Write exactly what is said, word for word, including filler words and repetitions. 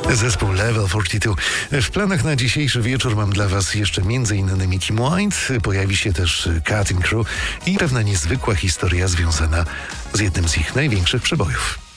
Zespół Level czterdzieści dwa. W planach na dzisiejszy wieczór mam dla Was jeszcze między innymi Kim White, pojawi się też Cutting Crew i pewna niezwykła historia związana z jednym z ich największych przebojów.